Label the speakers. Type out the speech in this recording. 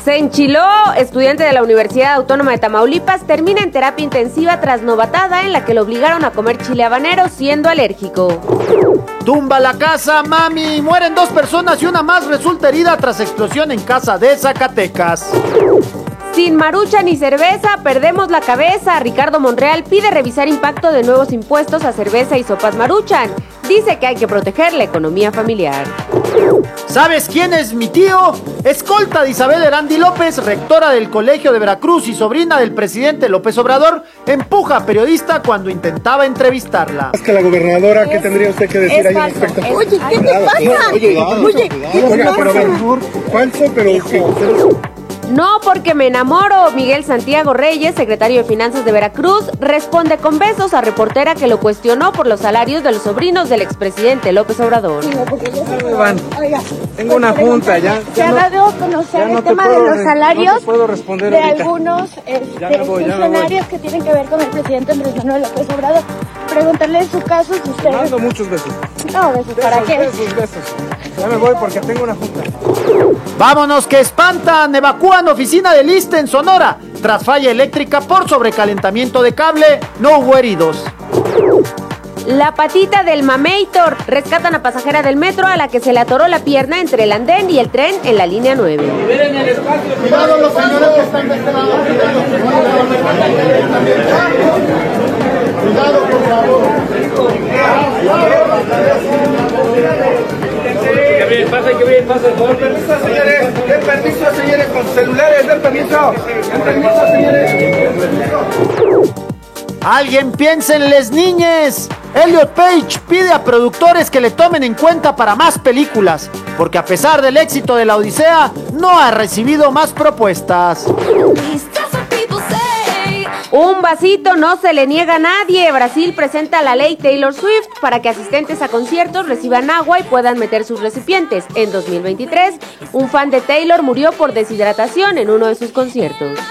Speaker 1: Se enchiló. Estudiante de la Universidad Autónoma de Tamaulipas termina en terapia intensiva tras novatada en la que lo obligaron a comer chile habanero siendo alérgico.
Speaker 2: Tumba la casa, mami. Mueren 2 personas y una más resulta herida tras explosión en casa de Zacatecas.
Speaker 1: Sin Maruchan ni cerveza, perdemos la cabeza. Ricardo Monreal pide revisar impacto de nuevos impuestos a cerveza y sopas Maruchan. Dice que hay que proteger la economía familiar.
Speaker 2: ¿Sabes quién es mi tío? Escolta de Isabel Erandi López, rectora del Colegio de Veracruz y sobrina del presidente López Obrador, empuja a periodista cuando intentaba entrevistarla.
Speaker 3: Es que la gobernadora, ¿qué tendría usted que decir ahí al respecto?
Speaker 4: Oye, ¿qué te pasa? Oye,
Speaker 3: pero a ver, falso, pero...
Speaker 1: No porque me enamoro. Miguel Santiago Reyes, secretario de Finanzas de Veracruz, responde con besos a reportera que lo cuestionó por los salarios de los sobrinos del expresidente López Obrador.
Speaker 5: Tengo una junta ya.
Speaker 4: Se ha dado a conocer el tema de los salarios de
Speaker 5: ahorita.
Speaker 4: algunos funcionarios que tienen que ver con el presidente Andrés Manuel López Obrador. Preguntarle en su caso si usted...
Speaker 5: Mando muchos besos.
Speaker 4: No, besos, ¿para qué?
Speaker 5: Besos. Ya me voy porque tengo una junta.
Speaker 2: Vámonos que espantan. Evacúan oficina del ISSSTE en Sonora. Tras falla eléctrica por sobrecalentamiento de cable, no hubo heridos.
Speaker 1: La patita del Mameitor. Rescatan a pasajera del metro a la que se le atoró la pierna entre el andén y el tren en la línea 9.
Speaker 3: Miren el espacio. Cuidado los señores que están de este lado. Cuidado, por favor.
Speaker 5: Que bien, pasa. Con permiso, señores. Den permiso, señores, con celulares. Den permiso, señores.
Speaker 2: Alguien piensa en les niñes. Elliot Page pide a productores que le tomen en cuenta para más películas, porque a pesar del éxito de La Odisea, no ha recibido más propuestas.
Speaker 1: Un vasito no se le niega a nadie. Brasil presenta la ley Taylor Swift para que asistentes a conciertos reciban agua y puedan meter sus recipientes. En 2023, un fan de Taylor murió por deshidratación en uno de sus conciertos.